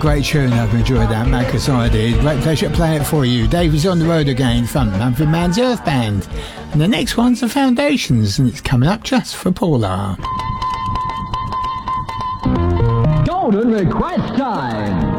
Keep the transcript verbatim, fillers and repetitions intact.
great tune. I've enjoyed that. Macca I did. Great pleasure to play it for you. Dave is on the road again, front Manfred Mann's Earth Band. And the next one's The Foundations, and it's coming up just for Paula. Golden Request Time.